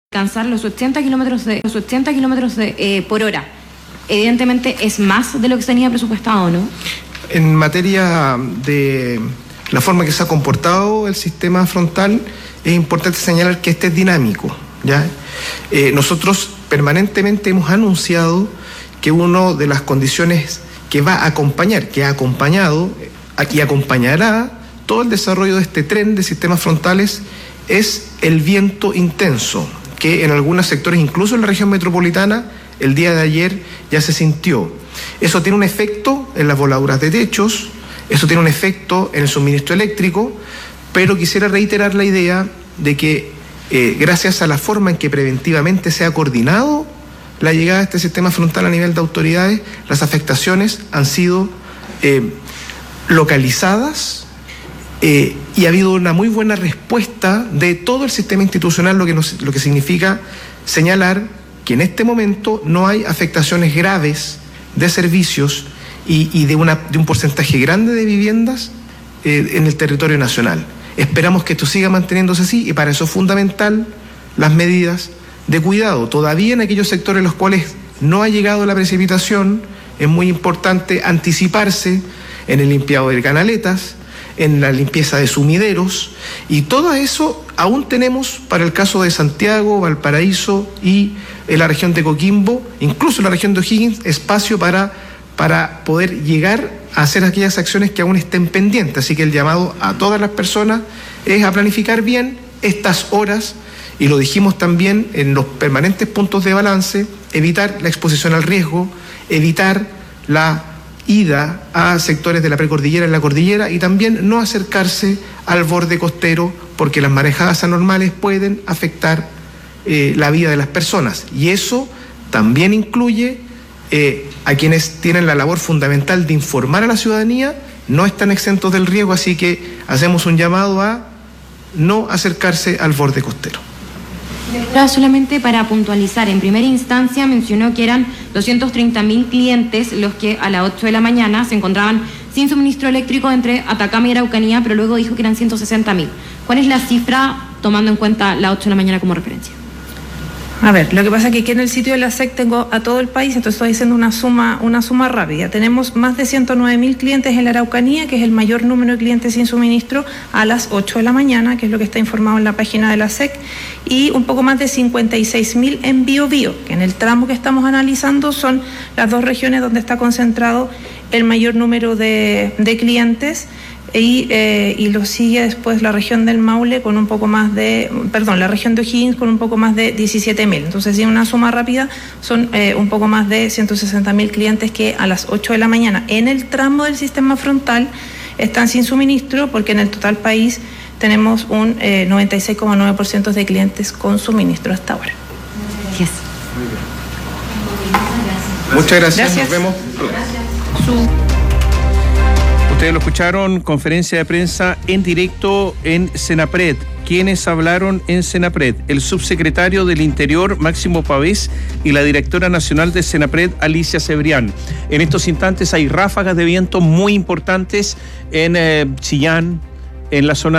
alcanzar los 80 kilómetros por hora. Evidentemente es más de lo que se tenía presupuestado, ¿no? En materia de la forma que se ha comportado el sistema frontal, es importante señalar que este es dinámico, ¿ya? Nosotros permanentemente hemos anunciado que una de las condiciones que va a acompañar, que ha acompañado y acompañará todo el desarrollo de este tren de sistemas frontales es el viento intenso, que en algunos sectores, incluso en la región metropolitana, el día de ayer ya se sintió. Eso tiene un efecto en las voladuras de techos, eso tiene un efecto en el suministro eléctrico, pero quisiera reiterar la idea de que gracias a la forma en que preventivamente se ha coordinado la llegada de este sistema frontal a nivel de autoridades, las afectaciones han sido localizadas y ha habido una muy buena respuesta de todo el sistema institucional, lo que significa señalar que en este momento no hay afectaciones graves de servicios y de un porcentaje grande de viviendas en el territorio nacional. Esperamos que esto siga manteniéndose así y para eso es fundamental las medidas de cuidado. Todavía en aquellos sectores en los cuales no ha llegado la precipitación, es muy importante anticiparse en el limpiado de canaletas, en la limpieza de sumideros, y todo eso aún tenemos para el caso de Santiago, Valparaíso y en la región de Coquimbo, incluso en la región de O'Higgins, espacio para poder llegar a hacer aquellas acciones que aún estén pendientes. Así que el llamado a todas las personas es a planificar bien estas horas, y lo dijimos también en los permanentes puntos de balance, evitar la exposición al riesgo, evitar la ida a sectores de la precordillera en la cordillera y también no acercarse al borde costero porque las marejadas anormales pueden afectar la vida de las personas, y eso también incluye a quienes tienen la labor fundamental de informar a la ciudadanía, no están exentos del riesgo, así que hacemos un llamado a no acercarse al borde costero. Ahora, solamente para puntualizar, en primera instancia mencionó que eran 230.000 clientes los que a las 8 de la mañana se encontraban sin suministro eléctrico entre Atacama y Araucanía, pero luego dijo que eran 160.000. ¿Cuál es la cifra tomando en cuenta las 8 de la mañana como referencia? A ver, lo que pasa es que aquí en el sitio de la SEC tengo a todo el país, entonces estoy haciendo una suma rápida. Tenemos más de 109.000 clientes en la Araucanía, que es el mayor número de clientes sin suministro, a las 8 de la mañana, que es lo que está informado en la página de la SEC, y un poco más de 56.000 en Biobío, que en el tramo que estamos analizando son las dos regiones donde está concentrado el mayor número de clientes. Y lo sigue después la región del Maule con un poco más la región de O'Higgins con un poco más de 17.000. Entonces, en una suma rápida, son un poco más de 160.000 clientes que a las 8 de la mañana en el tramo del sistema frontal están sin suministro, porque en el total país tenemos un 96,9% de clientes con suministro hasta ahora. Gracias. Muchas gracias. Nos vemos. Gracias. Ustedes lo escucharon, conferencia de prensa en directo en Senapred. ¿Quiénes hablaron en Senapred? El subsecretario del Interior, Máximo Pavés, y la directora nacional de Senapred, Alicia Cebrián. En estos instantes hay ráfagas de viento muy importantes en Chillán, en la zona